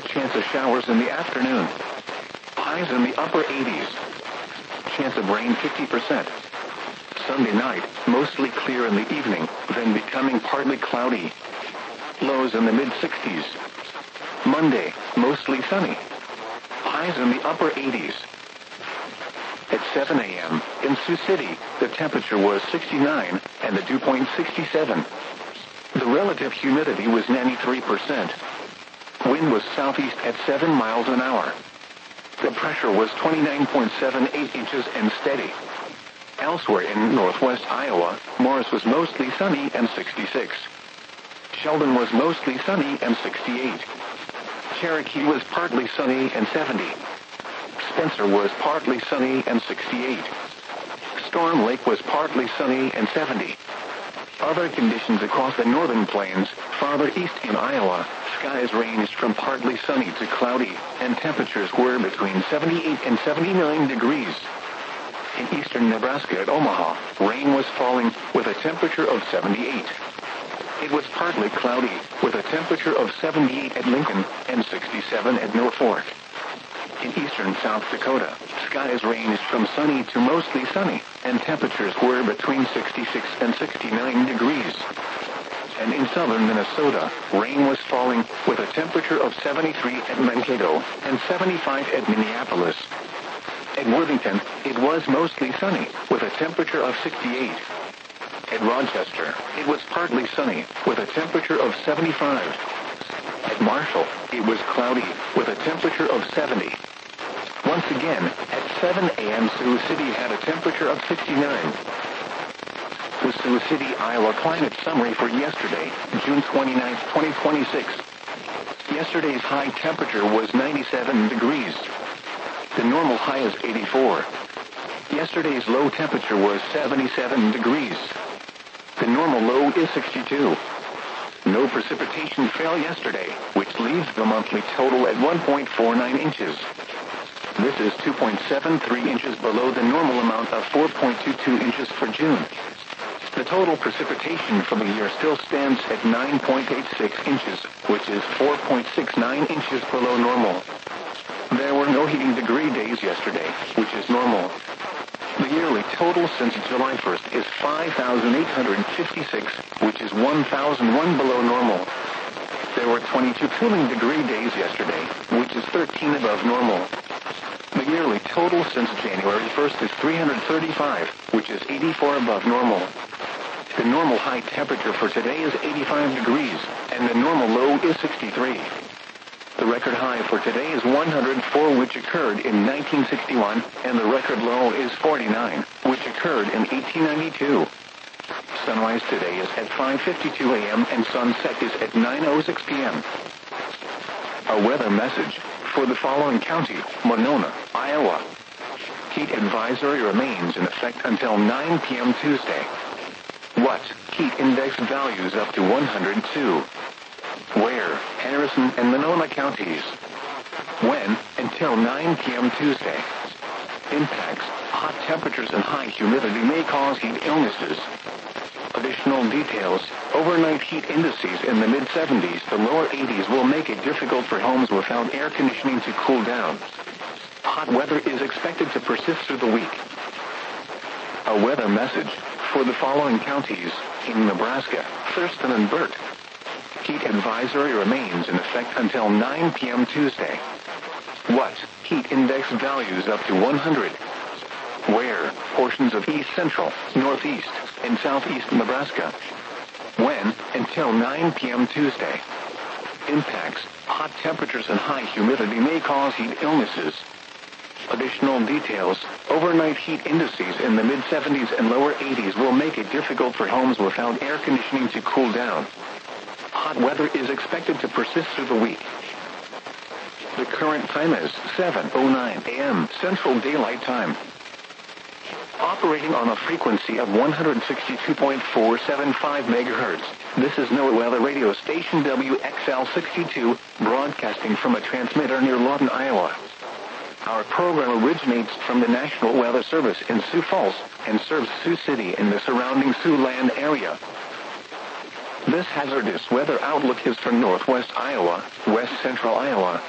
A chance of showers in the afternoon. Highs in the upper 80s. Chance of rain 50%. Sunday night, mostly clear in the evening, then becoming partly cloudy. Lows in the mid-60s. Monday, mostly sunny. Highs in the upper 80s. At 7 a.m., in Sioux City, the temperature was 69 and the dew point 67. The relative humidity was 93%. Wind was southeast at 7 miles an hour. The pressure was 29.78 inches and steady. Elsewhere in northwest Iowa, Morris was mostly sunny and 66. Sheldon was mostly sunny and 68. Cherokee was partly sunny and 70. Spencer was partly sunny and 68. Storm Lake was partly sunny and 70. Other conditions across the northern plains, farther east in Iowa, skies ranged from partly sunny to cloudy, and temperatures were between 78 and 79 degrees. In eastern Nebraska at Omaha, rain was falling with a temperature of 78. It was partly cloudy, with a temperature of 78 at Lincoln and 67 at Norfolk. In eastern South Dakota, skies ranged from sunny to mostly sunny, and temperatures were between 66 and 69 degrees. And in southern Minnesota, rain was falling, with a temperature of 73 at Mankato and 75 at Minneapolis. At Worthington, it was mostly sunny, with a temperature of 68. At Rochester, it was partly sunny, with a temperature of 75. At Marshall, it was cloudy, with a temperature of 70. Once again, at 7 a.m. Sioux City had a temperature of 69. The Sioux City, Iowa climate summary for yesterday, June 29, 2026. Yesterday's high temperature was 97 degrees. The normal high is 84. Yesterday's low temperature was 77 degrees. The normal low is 62. No precipitation fell yesterday, which leaves the monthly total at 1.49 inches. This is 2.73 inches below the normal amount of 4.22 inches for June. The total precipitation for the year still stands at 9.86 inches, which is 4.69 inches below normal. There were no heating degree days yesterday, which is normal. The yearly total since July 1st is 5,856, which is 1,001 below normal. There were 22 cooling degree days yesterday, which is 13 above normal. The yearly total since January 1st is 335, which is 84 above normal. The normal high temperature for today is 85 degrees, and the normal low is 63. The record high for today is 104, which occurred in 1961, and the record low is 49, which occurred in 1892. Sunrise today is at 5:52 a.m. and sunset is at 9:06 p.m. A weather message for the following county: Monona, Iowa. Heat advisory remains in effect until 9 p.m. Tuesday. What? Heat index values up to 102. Where? Harrison and Monona counties. When? Until 9 p.m. Tuesday. Impacts: hot temperatures and high humidity may cause heat illnesses. Additional details: overnight heat indices in the mid-70s to lower 80s will make it difficult for homes without air conditioning to cool down. Hot weather is expected to persist through the week. A weather message for the following counties in Nebraska: Thurston and Burt. Heat advisory remains in effect until 9 p.m. Tuesday. What? Heat index values up to 100. Where? Portions of east central, northeast, and southeast Nebraska. When? Until 9 p.m. Tuesday. Impacts: hot temperatures and high humidity may cause heat illnesses. Additional details: overnight heat indices in the mid-70s and lower 80s will make it difficult for homes without air conditioning to cool down. Hot weather is expected to persist through the week. The current time is 7:09 a.m. Central Daylight Time. Operating on a frequency of 162.475 megahertz, this is NOAA Weather Radio Station WXL62, broadcasting from a transmitter near Lawton, Iowa. Our program originates from the National Weather Service in Sioux Falls and serves Sioux City and the surrounding Siouxland area. This hazardous weather outlook is for northwest Iowa, west central Iowa,